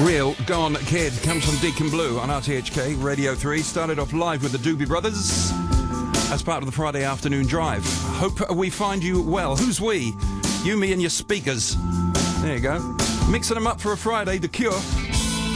Real Gone Kid comes from Deacon Blue on RTHK Radio 3. Started off live with the Doobie Brothers as part of the Friday afternoon drive. Hope we find you well. Who's we? You, me and your speakers. There you go. Mixing them up for a Friday, The Cure.